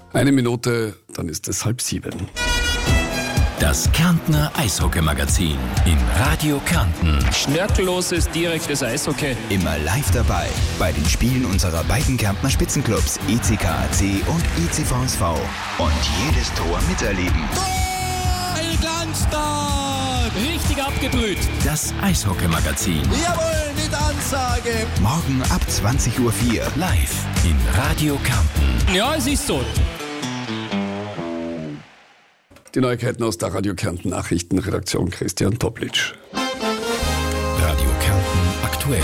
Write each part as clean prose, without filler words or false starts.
Eine Minute, dann ist es 6:30. Das Kärntner Eishockey-Magazin in Radio Kärnten. Schnörkelloses, direktes Eishockey. Immer live dabei bei den Spielen unserer beiden Kärntner Spitzenclubs ECKAC und ECVSV. Und jedes Tor miterleben. Ein Glanztag! Richtig abgebrüht. Das Eishockey-Magazin. Jawohl, mit Ansage. Morgen ab 20:04 Uhr. Live in Radio Kärnten. Ja, es ist so. Die Neuigkeiten aus der Radio Kärnten Nachrichtenredaktion Christian Toplitsch. Radio Kärnten aktuell.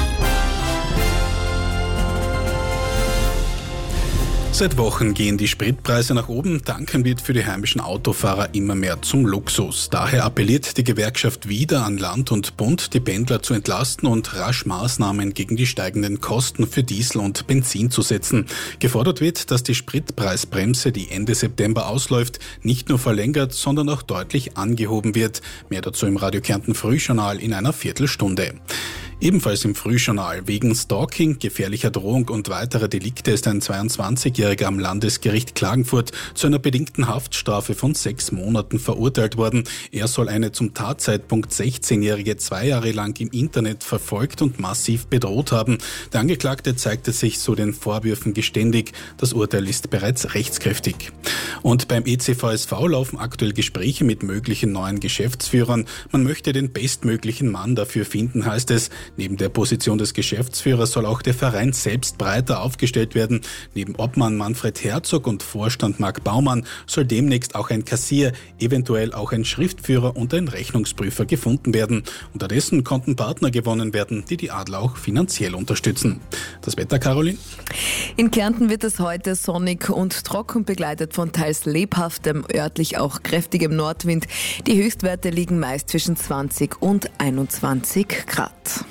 Seit Wochen gehen die Spritpreise nach oben. Tanken wird für die heimischen Autofahrer immer mehr zum Luxus. Daher appelliert die Gewerkschaft wieder an Land und Bund, die Pendler zu entlasten und rasch Maßnahmen gegen die steigenden Kosten für Diesel und Benzin zu setzen. Gefordert wird, dass die Spritpreisbremse, die Ende September ausläuft, nicht nur verlängert, sondern auch deutlich angehoben wird. Mehr dazu im Radio Kärnten Frühjournal in einer Viertelstunde. Ebenfalls im Frühjournal: Wegen Stalking, gefährlicher Drohung und weiterer Delikte ist ein 22-Jähriger am Landesgericht Klagenfurt zu einer bedingten Haftstrafe von 6 Monaten verurteilt worden. Er soll eine zum Tatzeitpunkt 16-Jährige 2 Jahre lang im Internet verfolgt und massiv bedroht haben. Der Angeklagte zeigte sich zu den Vorwürfen geständig. Das Urteil ist bereits rechtskräftig. Und beim ECVSV laufen aktuell Gespräche mit möglichen neuen Geschäftsführern. Man möchte den bestmöglichen Mann dafür finden, heißt es. Neben der Position des Geschäftsführers soll auch der Verein selbst breiter aufgestellt werden. Neben Obmann Manfred Herzog und Vorstand Marc Baumann soll demnächst auch ein Kassier, eventuell auch ein Schriftführer und ein Rechnungsprüfer gefunden werden. Unterdessen konnten Partner gewonnen werden, die die Adler auch finanziell unterstützen. Das Wetter, Caroline? In Kärnten wird es heute sonnig und trocken, begleitet von teils lebhaftem, örtlich auch kräftigem Nordwind. Die Höchstwerte liegen meist zwischen 20 und 21 Grad.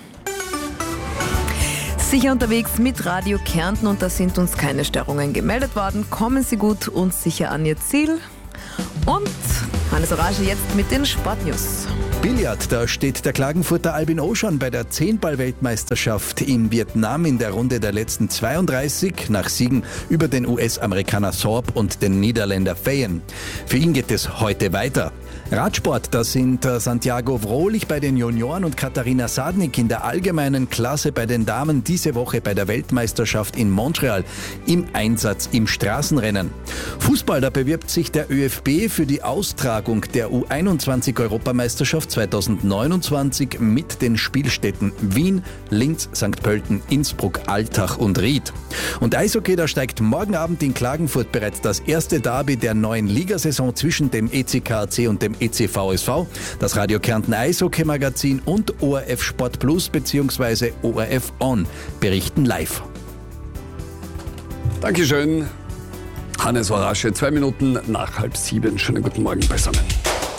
Sicher unterwegs mit Radio Kärnten und da sind uns keine Störungen gemeldet worden. Kommen Sie gut und sicher an Ihr Ziel. Und Hannes Orage jetzt mit den Sportnews. Billard, da steht der Klagenfurter Albin O schon bei der 10-Ball-Weltmeisterschaft in Vietnam in der Runde der letzten 32 nach Siegen über den US-Amerikaner Thorpe und den Niederländer Feyen. Für ihn geht es heute weiter. Radsport, da sind Santiago Wrohlich bei den Junioren und Katharina Sadnik in der allgemeinen Klasse bei den Damen diese Woche bei der Weltmeisterschaft in Montreal im Einsatz im Straßenrennen. Fußball, da bewirbt sich der ÖFB für die Austragung der U21-Europameisterschaft 2029 mit den Spielstätten Wien, Linz, St. Pölten, Innsbruck, Altach und Ried. Und Eishockey, da steigt morgen Abend in Klagenfurt bereits das erste Derby der neuen Ligasaison zwischen dem ECKAC und dem ECVSV. Das Radio Kärnten Eishockey-Magazin und ORF Sport Plus bzw. ORF On berichten live. Dankeschön, Hannes Orage. 2 Minuten nach 6:30. Schönen guten Morgen beisammen.